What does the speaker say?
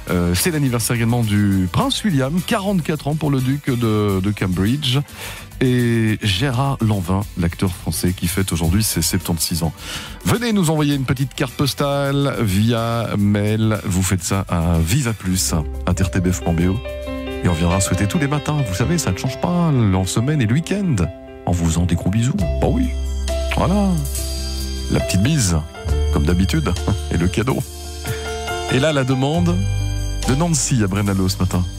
C'est l'anniversaire également du prince William, 44 ans pour le duc de Cambridge. Et Gérard Lanvin, l'acteur français qui fête aujourd'hui ses 76 ans. Venez nous envoyer une petite carte postale via mail. Vous faites ça à vivaplus@rtbf.be et on viendra souhaiter tous les matins. Vous savez, ça ne change pas en semaine et le week-end. En vous faisant des gros bisous. Bah oui, voilà. La petite bise, comme d'habitude, et le cadeau. Et là, la demande de Nancy à Brennalo ce matin.